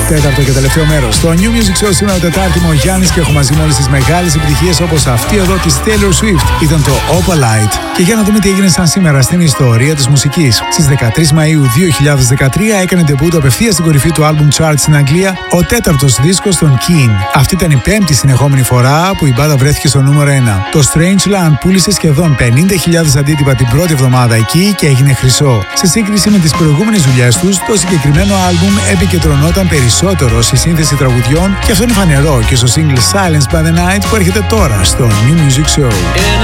Τέταρτο και τελευταίο μέρος. Στο New Music Show σήμερα Τετάρτη είμαι ο Γιάννης και έχω μαζί μου όλες τις μεγάλες επιτυχίες όπως αυτή εδώ της Taylor Swift. Ήταν το Opalite. Και για να δούμε τι έγινε σαν σήμερα στην ιστορία της μουσικής. Στις 13 Μαΐου 2013 έκανε ντεμπούτο απευθείας στην κορυφή του album chart στην Αγγλία ο τέταρτος δίσκος των Keane. Αυτή ήταν η πέμπτη συνεχόμενη φορά που η μπάντα βρέθηκε στο νούμερο 1. Το Strangeland πούλησε σχεδόν 50.000 αντίτυπα την πρώτη εβδομάδα εκεί και έγινε χρυσό. Σε σύγκριση με τις προηγούμενες δουλειές τους, το συγκεκριμένο άλμπουμ επικεντρωνόταν περισσότερο στη σύνθεση τραγουδιών και αυτό είναι φανερό και στο single Silence by the Night που έρχεται τώρα στο New Music Show.